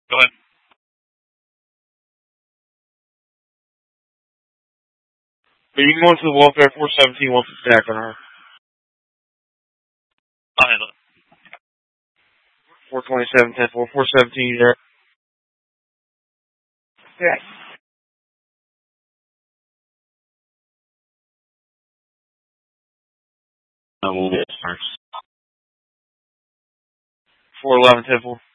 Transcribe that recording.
Go ahead. But you can go into the welfare 417 once it's back on her. I'll handle it. 427, 10 4, 417, you there? Yes. I will get first. 411, 10 4.